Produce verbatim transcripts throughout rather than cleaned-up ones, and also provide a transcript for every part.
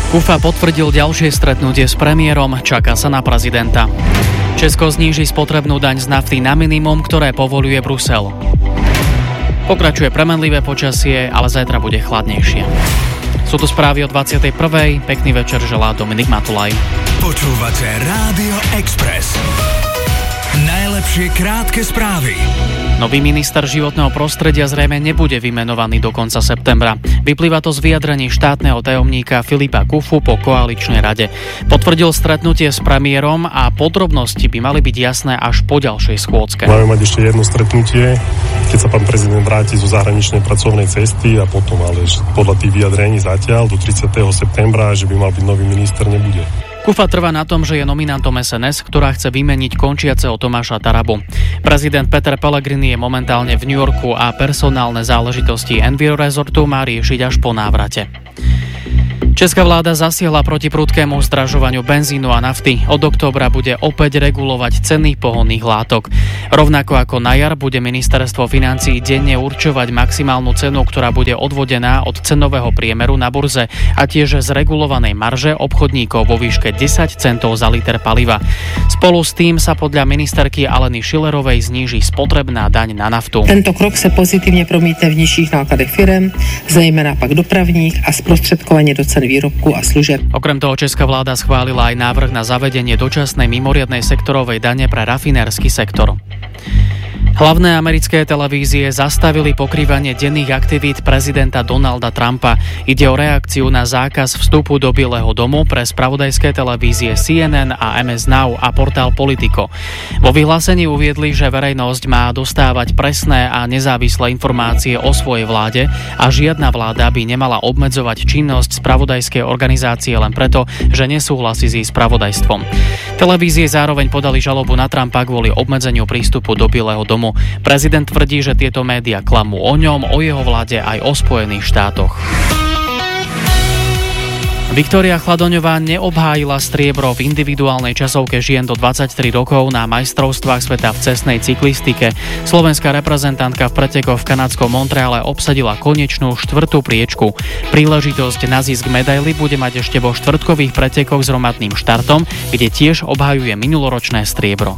Kufa potvrdil ďalšie stretnutie s premiérom, čaká sa na prezidenta. Česko zníži spotrebnú daň z nafty na minimum, ktoré povoľuje Brusel. Pokračuje premenlivé počasie, ale zajtra bude chladnejšie. Sú tu správy o dvadsiatej prvej Pekný večer želá Dominik Matulaj. Počúvate Rádio Express. Najlepšie krátke správy. Nový minister životného prostredia zrejme nebude vymenovaný do konca septembra. Vyplýva to z vyjadrení štátneho tajomníka Filipa Kufu po koaličnej rade. Potvrdil stretnutie s premiérom a podrobnosti by mali byť jasné až po ďalšej schôdzke. Máme mať ešte jedno stretnutie, keď sa pán prezident vráti zo zahraničnej pracovnej cesty a potom, ale podľa tých vyjadrení zatiaľ do tridsiateho septembra, že by mal byť nový minister, nebude. Kufa trvá na tom, že je nominantom es en es, ktorá chce vymeniť končiaceho Tomáša Tarabu. Prezident Peter Pellegrini je momentálne v New Yorku a personálne záležitosti Enviro Resortu má riešiť až po návrate. Česká vláda zasiahla proti prudkému zdražovaniu benzínu a nafty. Od októbra bude opäť regulovať ceny pohonných látok. Rovnako ako na jar bude ministerstvo financií denne určovať maximálnu cenu, ktorá bude odvodená od cenového priemeru na burze a tiež z regulovanej marže obchodníkov vo výške desať centov za liter paliva. Spolu s tým sa podľa ministerky Aleny Schillerovej zníži spotrebná daň na naftu. Tento krok se pozitivně promítne v nižších nákladech firem, zejména pak dopravních a sprostředkovanie do cen výrobku a služieb. Okrem toho česká vláda schválila aj návrh na zavedenie dočasnej mimoriadnej sektorovej dane pre rafinérsky sektor. Hlavné americké televízie zastavili pokrývanie denných aktivít prezidenta Donalda Trumpa. Ide o reakciu na zákaz vstupu do Bieleho domu pre spravodajské televízie C N N a em es Now a portál Politico. Vo vyhlásení uviedli, že verejnosť má dostávať presné a nezávislé informácie o svojej vláde a žiadna vláda by nemala obmedzovať činnosť spravodajskej organizácie len preto, že nesúhlasí s jej spravodajstvom. Televízie zároveň podali žalobu na Trumpa kvôli obmedzeniu prístupu do Bieleho domu. Prezident tvrdí, že tieto médiá klamú o ňom, o jeho vláde aj o Spojených štátoch. Viktória Chladoňová neobhájila striebro v individuálnej časovke žien do dvadsaťtri rokov na majstrovstvách sveta v cestnej cyklistike. Slovenská reprezentantka v pretekoch v kanadskom Montreale obsadila konečnú štvrtú priečku. Príležitosť na zisk medaily bude mať ešte vo štvrtkových pretekoch s hromadným štartom, kde tiež obhajuje minuloročné striebro.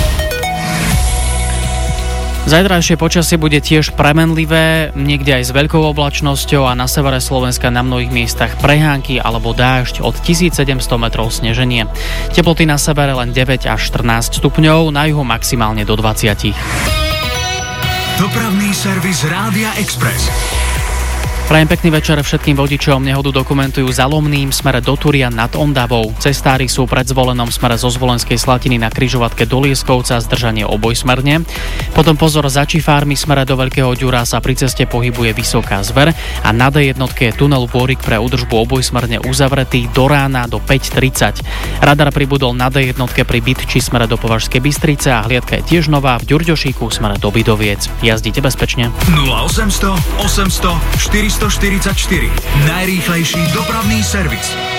Zajtrajšie počasie bude tiež premenlivé, niekde aj s veľkou oblačnosťou a na severe Slovenska na mnohých miestach prehánky alebo dážď, od tisícsedemsto metrov sneženie. Teploty na severe len deväť až štrnásť stupňov, na juhu maximálne do dvadsať. Dopravný servis Rádia Express. Prajem pekný večer všetkým vodičom. Nehodu dokumentujú za Lomným smere do Turian nad Ondavou. Cestári sú pred Zvolenom smere zo Zvolenskej Slatiny na križovatke do Lieskovca, zdržanie obojsmerne. Potom pozor za Čifármi smere do Veľkého Ďura sa pri ceste pohybuje vysoká zver a na dé jednotke je tunel Bôrik pre údržbu obojsmerne uzavretý do rána do päť tridsať. Radar pribudol na dé jednotke pri Bytči smere do Považskej Bystrice a hliadka je tiež nová v Ďurďošíku smere do Bidoviec. Jazdite bezpečne. nula osemsto osemsto štyristoštyridsaťštyri. Najrýchlejší dopravný servis.